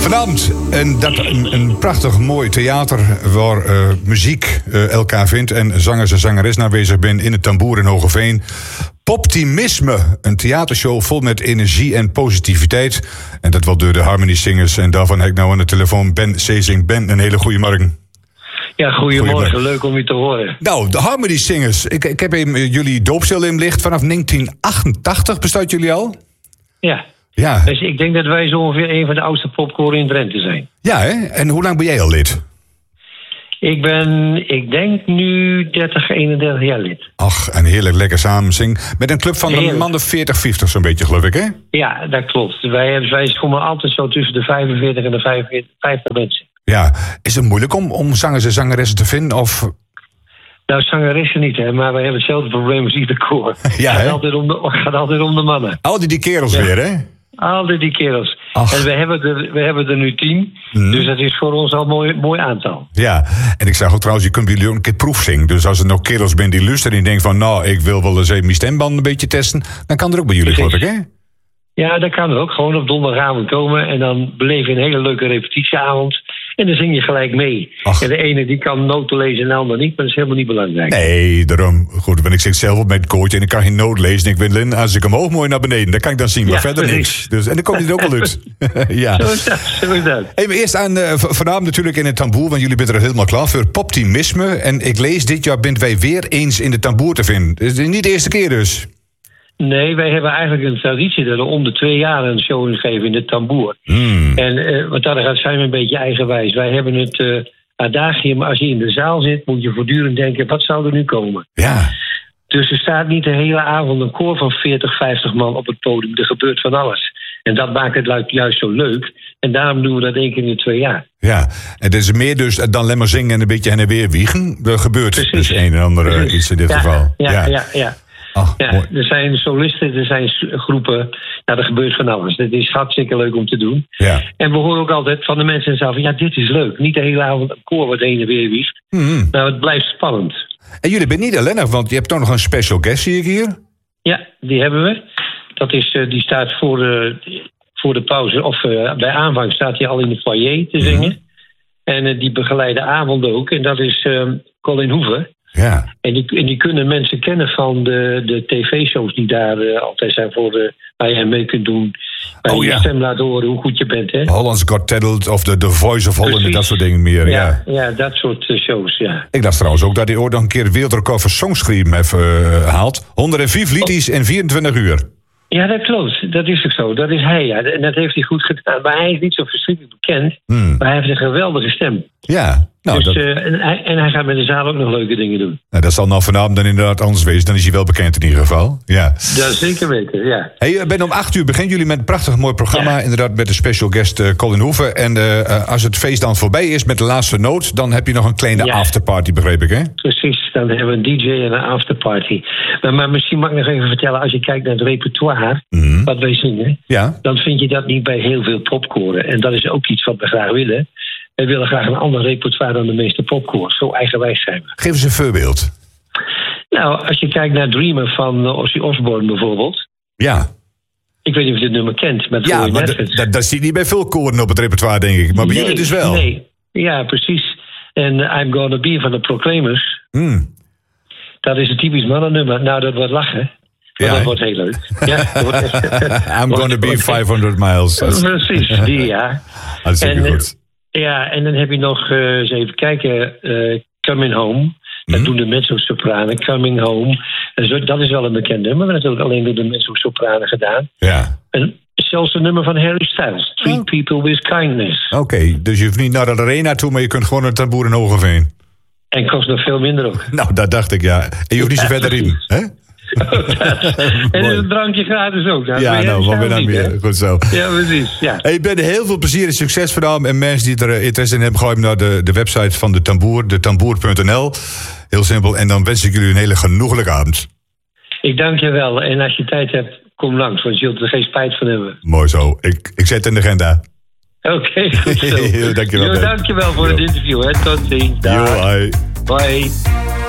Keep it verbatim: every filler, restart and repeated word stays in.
Vanavond en dat een, een prachtig mooi theater waar uh, muziek uh, elkaar vindt en zangers en zangeressen aanwezig zijn in het Tamboer in Hogeveen. Poptimisme, een theatershow vol met energie en positiviteit. En dat wordt door de Harmony Singers. En daarvan heb ik nou aan de telefoon Ben Sezing. Ben, een hele goede morgen. Ja, goedemorgen. Leuk om je te horen. Nou, de Harmony Singers. Ik, ik heb even jullie doopsel in licht. Vanaf negentien achtentachtig bestaat jullie al? Ja. Ja. Dus ik denk dat wij zo ongeveer een van de oudste popkoren in Drenthe zijn. Ja, hè? En hoe lang ben jij al lid? Ik ben, ik denk nu dertig, eenendertig jaar lid. Ach, en heerlijk lekker samen zingen. Met een club van Heerlijk. een man of veertig, vijftig zo'n beetje, geloof ik, hè? Ja, dat klopt. Wij, wij komen altijd zo tussen de vijfenveertig en de vijfenveertig, vijftig mensen. Ja. Is het moeilijk om, om zangers en zangeressen te vinden? Of... Nou, zangeressen niet, hè, maar wij hebben hetzelfde probleem als ieder koor. Ja, Het hè? gaat altijd om de, gaat altijd om de mannen. Al die, die kerels Ja. weer, hè? Altijd die kerels. Ach. En we hebben, er, we hebben er nu tien. Mm. Dus dat is voor ons al een mooi, mooi aantal. Ja, en ik zag ook trouwens, je kunt bij jullie ook een keer proef zingen. Dus als er nog kerels zijn die luisteren en die denken van... nou, ik wil wel eens even mijn stemband een beetje testen... dan kan er ook bij jullie, geloof ik, hè? Ja, dat kan ook. Gewoon op donderdagavond komen en dan beleef je een hele leuke repetitieavond. En dan zing je gelijk mee. Ach. En de ene die kan noten lezen en de ander niet, maar dat is helemaal niet belangrijk. Nee, daarom. Goed, want ik zit zelf op met het koortje en ik kan geen noot lezen. En ik ben als ik omhoog mooi naar beneden, dan kan ik dan zien, maar Ja, verder precies. niks. Dus, en dan komt het ook wel uit. Ja. Zo is dat, zo is dat. Hey, maar eerst aan, uh, v- vanavond natuurlijk in het Tamboer, want jullie zijn er helemaal klaar voor. Poptimisme. En ik lees, dit jaar bent wij weer eens in de Tamboer te vinden. Het is niet de eerste keer dus. Nee, wij hebben eigenlijk een traditie dat we om de twee jaar een show geven in de Tamboer. Hmm. En uh, wat dat gaat zijn we een beetje eigenwijs. Wij hebben het uh, adagium, als je in de zaal zit, moet je voortdurend denken, wat zou er nu komen? Ja. Dus er staat niet de hele avond een koor van veertig, vijftig man op het podium. Er gebeurt van alles. En dat maakt het juist zo leuk. En daarom doen we dat één keer in de twee jaar. Ja, en het is meer dus dan alleen maar zingen en een beetje heen en weer wiegen. Er gebeurt Precies. dus een en ander uh, Precies. iets in dit ja, geval. Ja, ja, ja. ja. Ach, ja mooi. er zijn solisten, er zijn groepen. Nou, er gebeurt van alles. Het is hartstikke leuk om te doen. Ja. En we horen ook altijd van de mensen in de zaal van, ja, dit is leuk. Niet de hele avond een koor wat heen en weer wiegt. Mm. Nou, het blijft spannend. En jullie bent niet alleen, want je hebt toch nog een special guest, zie ik hier. Ja, die hebben we. Dat is, uh, die staat voor de, voor de pauze, of uh, bij aanvang staat hij al in de foyer te zingen. Mm-hmm. En uh, die begeleidt de avond ook. En dat is uh, Colin Hoeven. Ja. En die, en die kunnen mensen kennen van de, de tv-shows die daar uh, altijd zijn voor de, waar je mee kunt doen. Waar Oh, je ja. je stem laat horen hoe goed je bent, hè? Holland's Got Talent of The, the Voice of Holland en Precies. dat soort dingen meer. Ja. Ja, ja, dat soort uh, shows, ja. Ik las trouwens ook dat hij ooit nog een keer het wereldrecord voor songschrijven heeft uh, haald. honderdvijf liedjes in vierentwintig uur. Ja, dat klopt. Dat is ook zo. Dat is hij, ja. En dat heeft hij goed gedaan. Maar hij is niet zo verschrikkelijk bekend. Hmm. Maar hij heeft een geweldige stem. Ja. Nou, dus, dat, uh, en, hij, en hij gaat met de zaal ook nog leuke dingen doen. nou, dat zal nou vanavond dan inderdaad anders wezen. Dan is hij wel bekend in ieder geval. Ja. Ja, zeker weten, ja. Hey, Ben, om acht uur beginnen jullie met een prachtig mooi programma. Ja. Inderdaad, met de special guest uh, Colin Hoeven. En uh, als het feest dan voorbij is met de laatste noot, dan heb je nog een kleine Ja. afterparty, begreep ik, hè? Precies, dan hebben we een D J en een afterparty. Maar, maar misschien mag ik nog even vertellen, als je kijkt naar het repertoire, Mhm. wat wij zingen, Ja. dan vind je dat niet bij heel veel popkoren. En dat is ook iets wat we graag willen. Wij willen graag een ander repertoire dan de meeste popkoors. Zo eigenwijs zijn we. Geef eens een voorbeeld. Nou, als je kijkt naar Dreamer van uh, Ozzy Osbourne bijvoorbeeld. Ja. Ik weet niet of je dit nummer kent, maar dat hoor Ja, je maar net. d- d- dat zie je niet bij veel koren op het repertoire, denk ik. Maar bij nee, jullie dus wel. Nee, ja, precies. En uh, I'm Gonna Be van de Proclaimers. Hmm. Dat is een typisch mannennummer. Nou, dat wordt lachen. Maar Ja, dat hè? wordt heel leuk. Ja, dat wordt echt- I'm gonna be vijfhonderd miles. Dat is Precies, die ja. hartstikke En, goed. Ja, en dan heb je nog, uh, eens even kijken, uh, Coming Home. Dat Mhm. doen de mezzo-sopranen, Coming Home. En zo, dat is wel een bekend nummer, maar dat is ook alleen door de mezzo-sopranen gedaan. Ja. En zelfs een nummer van Harry Styles, Treat Oh. People With Kindness. Oké, okay, dus je hoeft niet naar de arena toe, maar je kunt gewoon naar het Tamboer in Hogeveen. En kost nog veel minder ook. Nou, dat dacht ik, ja. En je hoeft niet zo Ja, verder in, hè? En Mooi. een drankje gratis ook. Nou, Ja, ben jij nou, wat ben dan niet, hè? meer? Goed zo. Ja, precies. Ja. Hey Ben, heel veel plezier en succes vanavond. En mensen die er uh, interesse in hebben, ga je naar de, de website van de Tamboer, de tamboer punt n l. Heel simpel. En dan wens ik jullie een hele genoeglijke avond. Ik dank je wel. En als je tijd hebt, kom langs, want je zult er geen spijt van hebben. Mooi zo. Ik, ik zet het in de agenda. Oké, okay, goed zo. Dankjewel, Jo, Ben. dankjewel voor Jo. het interview. Hè. Tot ziens. Jo, Dag. hoi. Bye.